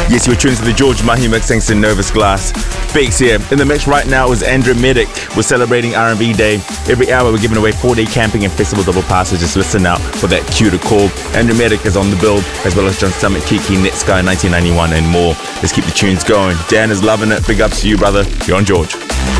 Yes, you're tuned to the George Mahi mix thanks to Novus Glass. Fakes here. In the mix right now is Andrew Medic. We're celebrating R&B Day. Every hour we're giving away 4-day camping and festival double passes. Just listen out for that cue to call. Andrew Medic is on the build, as well as John Summit, Kiki, Netsky, 1991 and more. Let's keep the tunes going. Dan is loving it. Big ups to you, brother. You're on George.